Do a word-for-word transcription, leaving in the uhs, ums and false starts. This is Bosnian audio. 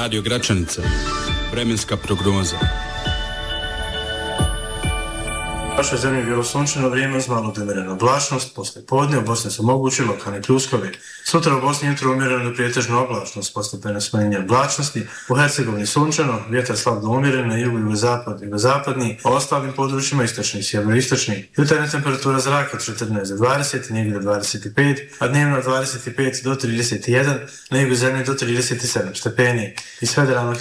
Radio Gračanica. Vremenska prognoza. U našoj zemlji je bilo sunčano vrijeme uz malo umirenu oblačnost, posle podne u Bosni su mogući lokalni pljuskovi. Sutra u Bosni jutro umjereno i prijetežno oblačnost, postepeno smanjenje oblačnosti. U Hercegovini sunčano, vjetar slab do umjeren na jugu, jugozapad, jugozapadni, a ostalim područjima istočni i sjeveroistočni. Jutarnja temperatura zraka od četrnaest do dvadeset, negdje do dvadeset pet, a dnevno od dvadeset pet do trideset jedan, na jugu zemlje do trideset sedam stepeni. Iz federalnog